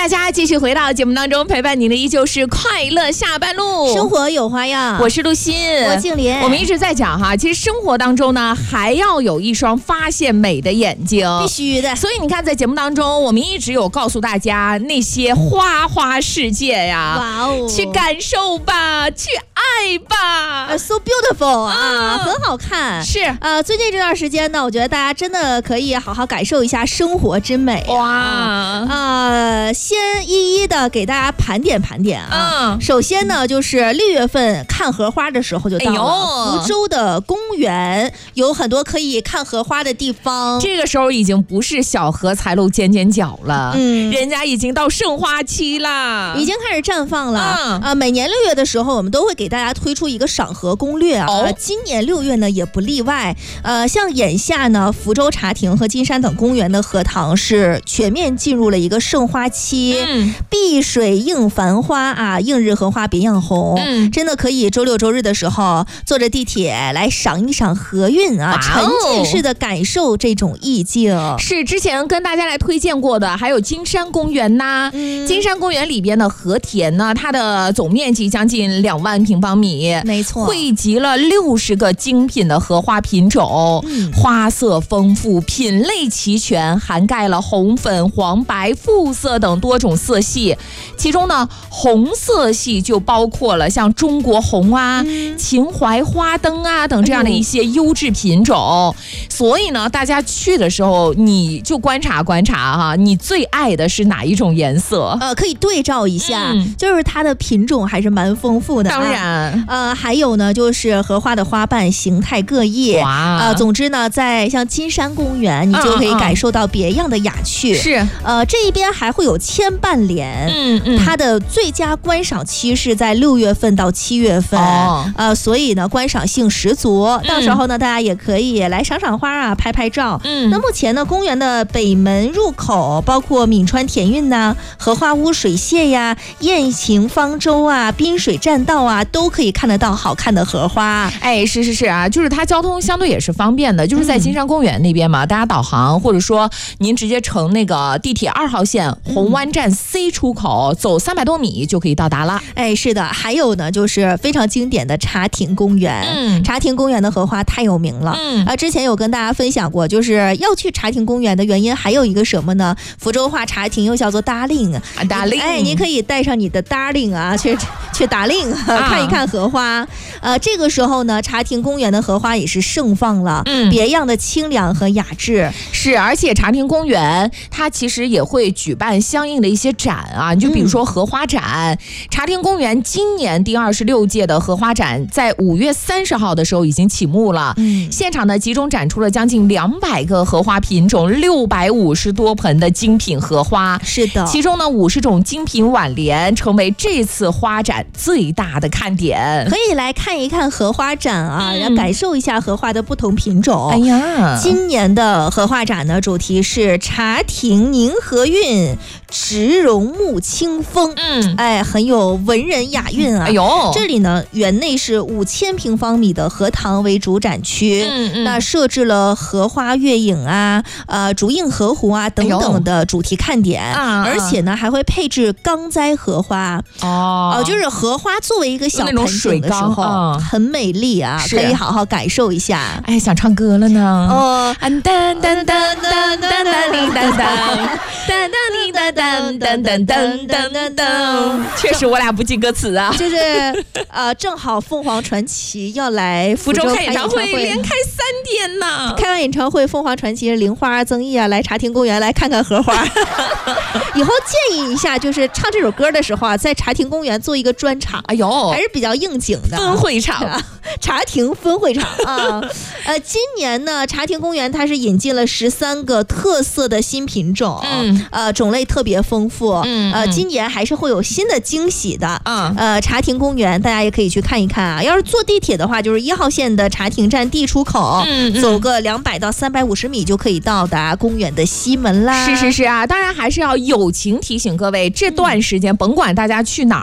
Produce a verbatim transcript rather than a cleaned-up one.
大家继续回到节目当中，陪伴您的依旧是快乐下班路， 生活有花样。 我是陆欣， 我静莲。 我们一直在讲哈，其实生活当中呢，还要有一双发现美的眼睛， 必须的。 所以你看，在节目当中，我们一直有告诉大家那些花花世界呀， 哇哦， 去感受吧，去爱吧、 uh, ，so beautiful 啊， 嗯、 很好看。 是呃，最近这段时间呢，我觉得大家真的可以好好感受一下生活之美、啊。 哇， 呃，先一一的给大家盘点盘点啊。 嗯， 首先呢，就是六月份看荷花的时候就到了， 哎、 福州的公园有很多可以看荷花的地方。 这个时候已经不是小荷才露尖尖角了， 嗯， 人家已经到盛花期了， 已经开始绽放了。 嗯、 啊，每年六月的时候，我们都会给大家推出一个赏荷攻略啊。 哦、 今年六月呢也不例外。呃，像眼下呢，福州茶亭和金山等公园的荷塘是全面进入了一个盛花期， 嗯， 碧水映繁花啊，映日荷花别样红。 嗯， 真的可以周六周日的时候坐着地铁来赏一赏荷韵啊，沉浸式的感受这种意境。 是之前跟大家来推荐过的，还有金山公园呐、嗯，金山公园里边的荷田呢，它的总面积将近两万平方米， 没错， 汇集了六十个精品的荷花品种，嗯、花色丰富，品类齐全，涵盖了红、粉、黄、白、复色等多种色系。其中呢，红色系就包括了像中国红啊、嗯、秦淮花灯啊等这样的一些优质品种。哎、所以呢，大家去的时候，你就观察观察哈，你最爱的是哪一种颜色？ 呃，可以对照一下， 嗯、 就是它的品种还是蛮丰富的、啊。 当然， 呃，还有呢，就是荷花的花瓣形态各异。 哇， 呃，总之呢，在像金山公园，你就可以感受到别样的雅趣。是、嗯，呃，这一边还会有千瓣莲， 嗯嗯， 它的最佳观赏期是在六月份到七月份，哦、呃，所以呢，观赏性十足。嗯、到时候呢，大家也可以来赏赏花啊，拍拍照。嗯，那目前呢，公园的北门入口包括闵川田韵呐、荷花坞水榭呀、雁行方舟啊、滨水栈道啊，都可以看得到好看的荷花。 哎，是是是啊，就是它交通相对也是方便的，就是在金山公园那边嘛，嗯、大家导航或者说您直接乘那个地铁二号线红湾站 C 出口，嗯、走三百多米就可以到达了。 哎，是的，还有呢，就是非常经典的茶亭公园。嗯，茶亭公园的荷花太有名了。嗯，啊，之前有跟大家分享过，就是要去茶亭公园的原因还有一个什么呢？福州话茶亭又叫做 darling， darling， 哎，你可以带上你的 darling 啊，去去 darling、啊、看一看荷花。呃，这个时候呢，茶亭公园的荷花也是盛放了，嗯，别样的清凉和雅致。 是，而且茶亭公园它其实也会举办相应的一些展啊，你就比如说荷花展。嗯、茶亭公园今年第二十六届的荷花展在五月三十号的时候已经启幕了，嗯，现场呢集中展出了将近两百个荷花品种，六百五十多盆的精品荷花。 是的， 其中呢五十种精品挽联成为这次花展最大的看点， 可以来看一看荷花展啊，嗯、感受一下荷花的不同品种。 哎呀， 今年的荷花展呢，主题是茶亭宁荷韵，植荣沐清风。嗯，哎，很有文人雅韵啊。 哎呦， 这里呢，园内是五千平方米的荷塘为主展区，嗯嗯，那设置了荷花月影啊、呃竹映荷湖啊等等的主题看点，哎、而且呢还会配置缸栽荷花。哦，呃、就是荷花作为一一个小盆景的时候，嗯、很美丽啊，可以好好感受一下。 哎，想唱歌了呢。哦，噔噔噔噔噔噔噔哩噔噔，噔噔哩噔噔噔噔噔噔噔噔。确实，我俩不记歌词啊。 就是呃，正好凤凰传奇要来福州开演唱会，连开三天呢。 开完演唱会，凤凰传奇、玲花、曾毅啊，来茶亭公园来看看荷花。以后建议一下，就是唱这首歌的时候啊，在茶亭公园做一个专场。哎呦，还是比较应景的分会场， 茶亭分会场啊。呃，今年呢，茶亭公园它是引进了十三个特色的新品种，嗯，呃，种类特别丰富，嗯，呃，今年还是会有新的惊喜的，嗯，呃，茶亭公园大家也可以去看一看啊。要是坐地铁的话，就是一号线的茶亭站 D 出口，嗯嗯，走个两百到三百五十米就可以到达公园的西门啦。 是是是啊，当然还是要友情提醒各位，这段时间甭管大家去哪